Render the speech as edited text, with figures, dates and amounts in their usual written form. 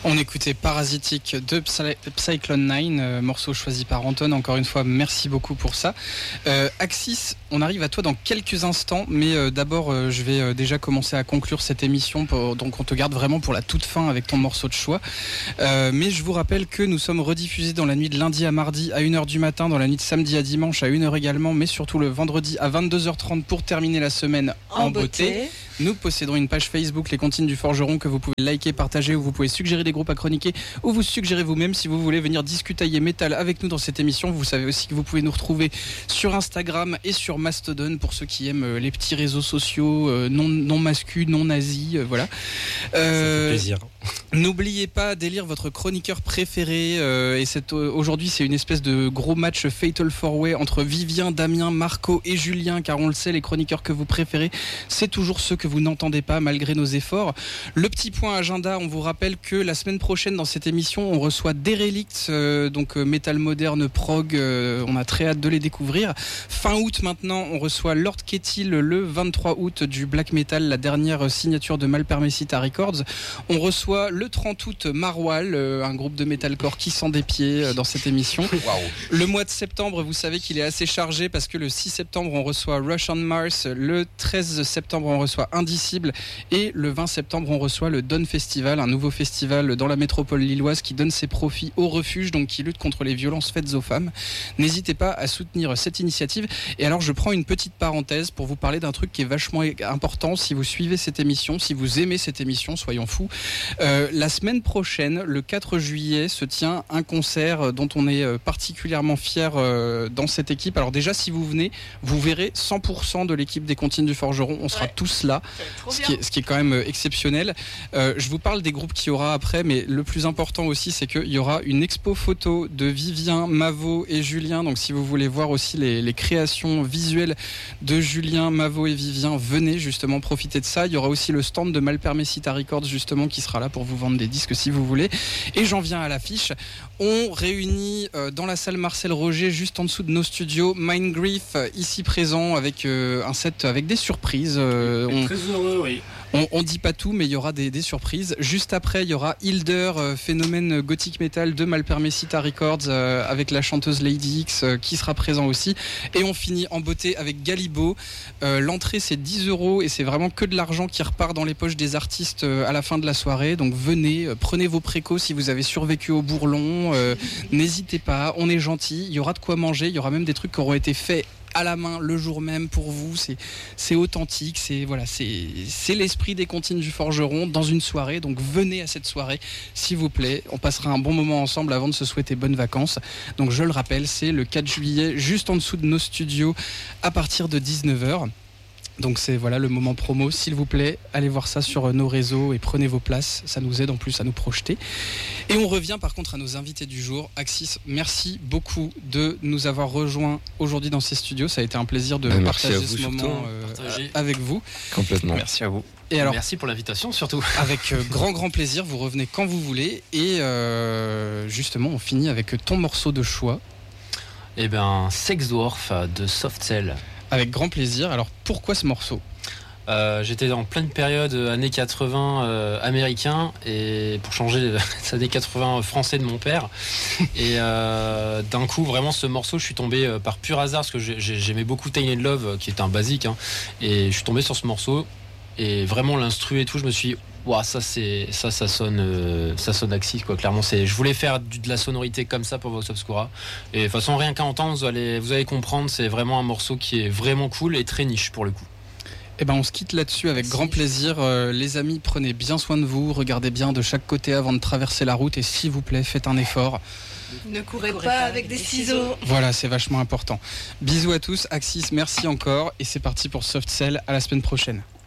On écoutait Parasitic de Cyclone 9, morceau choisi par Anton. Encore une fois, merci beaucoup pour ça. Axis, on arrive à toi dans quelques instants, mais d'abord, je vais déjà commencer à conclure cette émission. Donc, on te garde vraiment pour la toute fin avec ton morceau de choix. Mais je vous rappelle que nous sommes rediffusés dans la nuit de lundi à mardi à 1h du matin, dans la nuit de samedi à dimanche à 1h également, mais surtout le vendredi à 22h30 pour terminer la semaine en beauté. Nous possédons une page Facebook, Les Comptines du Forgeron, que vous pouvez liker, partager, où vous pouvez suggérer des groupes à chroniquer, ou vous suggérer vous-même si vous voulez venir discutailler métal avec nous dans cette émission. Vous savez aussi que vous pouvez nous retrouver sur Instagram et sur Mastodon pour ceux qui aiment les petits réseaux sociaux non masculins, non nazis, voilà. Ça fait plaisir. N'oubliez pas d'élire votre chroniqueur préféré et aujourd'hui c'est une espèce de gros match Fatal 4-Way entre Vivien, Damien, Marco et Julien, car on le sait, les chroniqueurs que vous préférez, c'est toujours ceux que vous n'entendez pas malgré nos efforts. Le petit point agenda, on vous rappelle que la semaine prochaine dans cette émission on reçoit Derelict, donc métal moderne prog, on a très hâte de les découvrir. Fin août maintenant on reçoit Lord Kettil le 23 août du black metal, la dernière signature de Malpermesita Records. On reçoit le 30 août Marwal, un groupe de metalcore qui sent des pieds dans cette émission. Wow. Le mois de septembre, vous savez qu'il est assez chargé parce que le 6 septembre on reçoit Rush on Mars, le 13 septembre on reçoit Indicible et le 20 septembre on reçoit le Dawn Festival, un nouveau festival dans la métropole lilloise qui donne ses profits au refuge, donc qui lutte contre les violences faites aux femmes. N'hésitez pas à soutenir cette initiative. Et alors je prends une petite parenthèse pour vous parler d'un truc qui est vachement important si vous suivez cette émission, si vous aimez cette émission, soyons fous. La semaine prochaine, le 4 juillet, se tient un concert dont on est particulièrement fiers dans cette équipe. Alors déjà, si vous venez, vous verrez 100% de l'équipe des Comptines du Forgeron. On sera tous là, ce qui est quand même exceptionnel. Je vous parle des groupes qu'il y aura après, mais le plus important aussi, c'est qu'il y aura une expo photo de Vivien, Mavo et Julien. Donc si vous voulez voir aussi les créations visuelles de Julien, Mavo et Vivien, venez justement profiter de ça. Il y aura aussi le stand de Malpermesita Records justement qui sera là pour vous vendre des disques si vous voulez. Et j'en viens à l'affiche. On réunit dans la salle Marcel Roger, juste en dessous de nos studios, Mind Grief, ici présent avec un set avec des surprises. Très heureux, oui. On dit pas tout, mais il y aura des surprises. Juste après, il y aura Hilder, phénomène gothic metal de Malpermesita Records, avec la chanteuse Lady X qui sera présent aussi. Et on finit en beauté avec Galibo. L'entrée c'est 10 € et c'est vraiment que de l'argent qui repart dans les poches des artistes à la fin de la soirée. Donc venez, prenez vos précaux si vous avez survécu au bourlon. N'hésitez pas, on est gentil. Il y aura de quoi manger. Il y aura même des trucs qui auront été faits à la main le jour même pour vous. C'est authentique, c'est l'esprit des Comptines du Forgeron dans une soirée. Donc venez à cette soirée s'il vous plaît, on passera un bon moment ensemble avant de se souhaiter bonnes vacances. Donc je le rappelle, c'est le 4 juillet juste en dessous de nos studios à partir de 19h. Donc c'est voilà le moment promo, s'il vous plaît, allez voir ça sur nos réseaux et prenez vos places, ça nous aide en plus à nous projeter. Et on revient par contre à nos invités du jour. Axis, merci beaucoup de nous avoir rejoints aujourd'hui dans ces studios, ça a été un plaisir de partager ce moment avec vous. Complètement. Merci à vous. Et alors, merci pour l'invitation surtout. Avec grand plaisir, vous revenez quand vous voulez et justement on finit avec ton morceau de choix. Eh bien, Sex Dwarf de Soft Cell. Avec grand plaisir. Alors pourquoi ce morceau ? J'étais en pleine période années 80 américain et pour changer les années 80 français de mon père. Et d'un coup, vraiment, ce morceau, je suis tombé par pur hasard parce que j'aimais beaucoup Tainted Love, qui est un basique. Hein, et je suis tombé sur ce morceau et vraiment l'instru et tout, je me suis dit, wow, ça sonne Axis quoi. Clairement, je voulais faire de la sonorité comme ça pour Vox Obscura. Et de toute façon, rien qu'à entendre, vous allez comprendre. C'est vraiment un morceau qui est vraiment cool et très niche pour le coup. Eh ben, on se quitte là-dessus avec grand plaisir. Les amis, prenez bien soin de vous. Regardez bien de chaque côté avant de traverser la route. Et s'il vous plaît, faites un effort. Ne courez pas avec des ciseaux. Voilà, c'est vachement important. Bisous à tous. Axis, merci encore. Et c'est parti pour Soft Cell. À la semaine prochaine.